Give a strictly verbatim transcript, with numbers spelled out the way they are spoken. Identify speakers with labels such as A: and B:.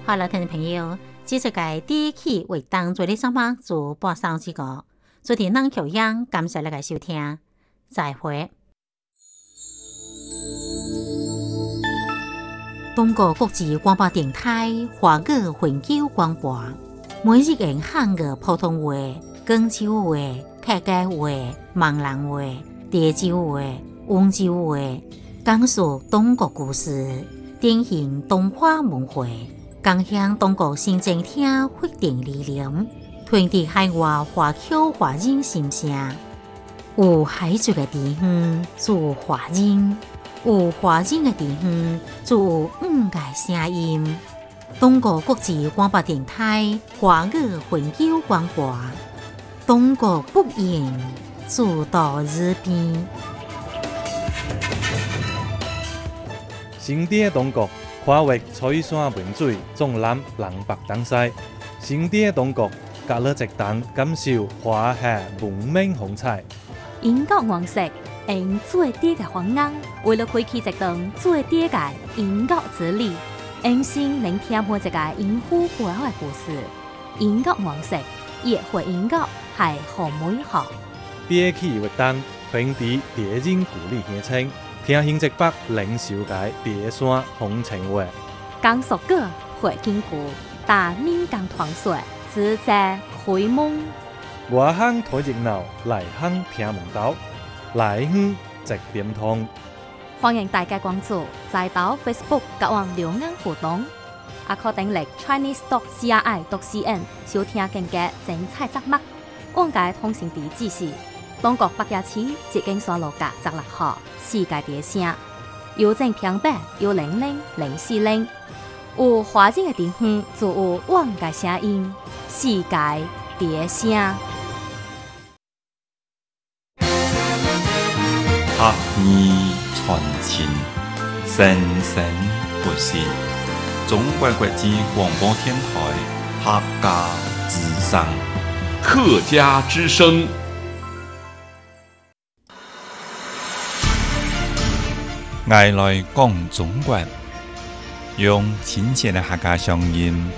A: 好了，听众朋友，这次嘅第一期为当做你上班做播送这个，做电脑调音，感谢你嘅收听，再会。中国国际广播电台华语环球广播，每日用汉语普通话、广州话、客家话、闽南话、潮州话、温州话，讲述中国故事，典型东华文化。共享中国新政厅发展理念，传递海外华侨华人心声。有海族的地方就有华人，有华人的地方就有五个声音。中国国际广播电台华语环球广播，中国不言，主到日边。
B: 新店中国。跨越彩山文水，纵览南北东西，新店中国，隔了一档感受华夏文明风采。
C: 英国王室用最低嘅方案，为了开启一档最低嘅英国之旅，用心聆听每一个英虎背后嘅故事。英国王室也会英国系好美好。
B: 第一期活动传递地人故里乡亲。听新直北领受界第山风情话，
C: 讲述歌会经过大闽港团水，自在开蒙。
B: 外乡睇热闹，内乡听门道，内乡直点通。
C: 欢迎大家关注在岛 Facebook 甲网留言互动，也可订阅 Chinese dot C R I dot C N 收听更加精彩节目。往界通讯地址是中国北野市捷径山路甲十六号。世界第一声，邮政平板有零零零四零，有华人的地方就有我嘅声音，世界第一声。
D: 客语传情，生生不息。中国国际广播电台客家之声，
E: 客家之声。
D: 爱来讲中国，用亲切的客家乡音